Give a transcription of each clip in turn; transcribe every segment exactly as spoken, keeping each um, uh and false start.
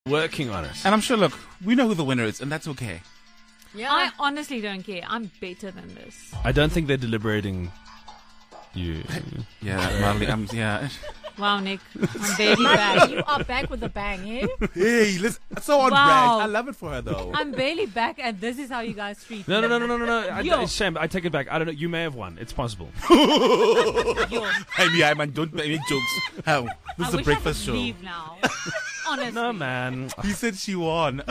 Working on it. And I'm sure, look, we know who the winner is, and that's okay. Yeah. I honestly don't care. I'm better than this. I don't think they're deliberating you. Yeah, Marley, I'm, yeah. Wow, Nick. I'm barely Marley, back. you are back with a bang, eh? Hey, listen, so on Wow. brand. I love it for her, though. I'm barely back, and this is how you guys treat me. No, no, no, no, no, no, no. I, Yo. it's shame. I take it back. I don't know. You may have won. It's possible. Yo, Hey, yeah, man, don't make jokes. How? This I is a wish breakfast I show. could leave now. Honestly. No, man. He said she won.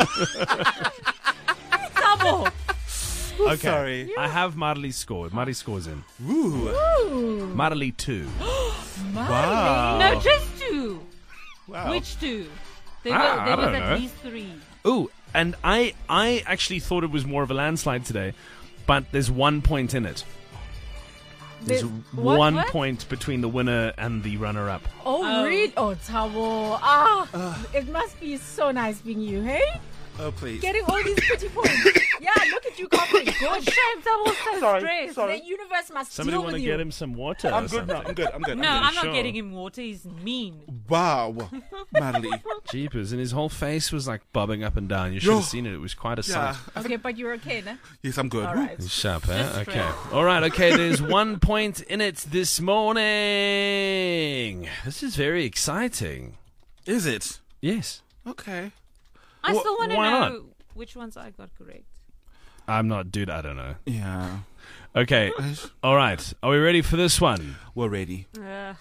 Double. Okay. Sorry. I have Marley's score. Marley scores in. Ooh. Marley two. Wow. No, just two. Wow. Which two? There, Ah, were, there I was don't at know. least three. Ooh, and I I actually thought it was more of a landslide today, but there's one point in it. There's The- what, one what? point between the winner and the runner-up. Oh, Oh. really? Oh, Tabo. Ah, it must be so nice being you, hey? Oh, please. Getting all these pretty points. Yeah, look at you coughing. Oh, Good. shame, double so Sorry, stressed. sorry. The universe must Somebody deal want with to you. get him some water? I'm or good now. something? I'm good. I'm good. No, I'm I'm sure. not getting him water. He's mean. good. Wow. Marley. Jeepers, and his whole face was like bobbing up and down. You should Yo. have seen it. It was quite a Yeah. sight. Okay, but you're okay, no? Yes, I'm good. All right. He's sharp, eh? Just Okay. straight. All right, okay, there's one point in it this morning. This is very exciting. Is it? Yes. Okay. I Wh- still want to why know not? which ones I got correct. I'm not, dude, I don't know. Yeah. Okay. All right. Are we ready for this one? We're ready. Ugh.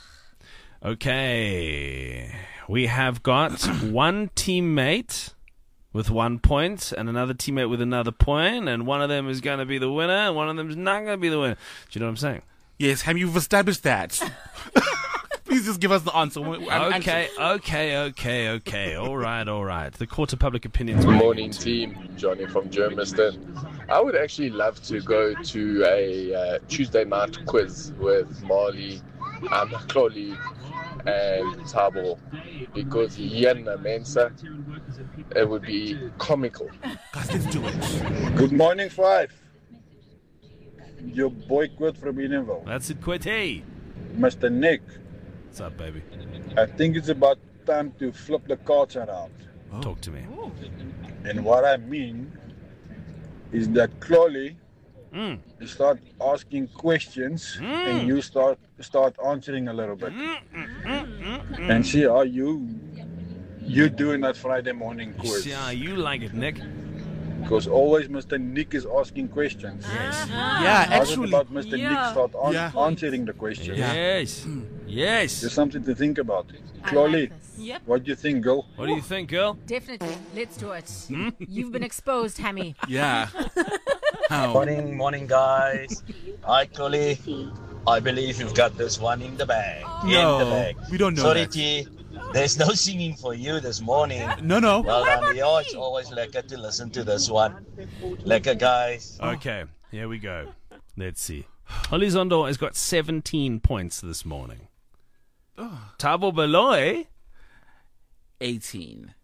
Okay. We have got one teammate with one point and another teammate with another point, and one of them is going to be the winner and one of them is not going to be the winner. Do you know what I'm saying? Yes, have you established that? Please just give us the answer. I'm Okay, okay, okay, okay. All right, all right. The court of public opinion. Good morning, team. Johnny from Germiston. I would actually love to go to a uh, Tuesday night quiz with Marley, um, Chloe, and Tabo, because Yana Mensa, it would be comical. Guys, let's do it. Good morning, Five. Your boy Quid from Edenville. That's it, quit. Hey. Mister Nick, What's up, baby? I think it's about time to flip the cards around. Talk to me. And what I mean is that Chloe, Mm. you start asking questions and you start start answering a little bit. And see how you you doing that Friday morning quiz. See how you like it, Nick. Because always Mister Nick is asking questions. Yeah, How's it actually. about Mister yeah. Nick start an- Yeah. answering the questions? Yeah. Yes. Yes. There's something to think about. I Chloe, like this. Yep. what do you think, girl? What do you think, girl? Definitely. Let's do it. You've been exposed, Hammy. Yeah. How? Morning, morning, guys. Hi, Chloe. I believe you've got this one in the bag. In No, the bag. we don't know Sorry, that. T. There's no singing for you this morning. No, no. Well done. Yeah, it's always lekker to listen to this one. Lekker, guys. Okay, here we go. Let's see. Holizondo has got seventeen points this morning. Tabo Beloy, eighteen.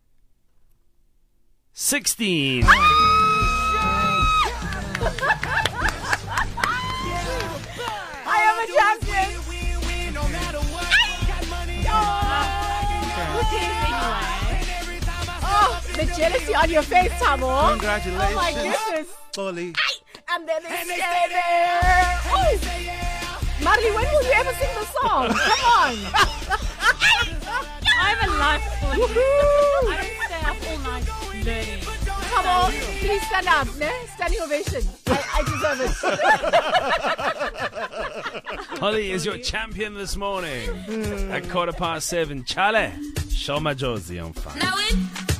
sixteen. I am a champion. Who cares anyway? Oh, the jealousy on your face, Tabo. Congratulations. Oh my goodness. Chloe. And then they stay there. Oh. Marley, when will you ever sing the song? Come on. I have a life for you. I don't stay up all night learning. Come on. Please stand up. Ne? Standing ovation. I, I deserve it. Holly is your champion this morning at quarter past seven. Chale, show my Josie on fire.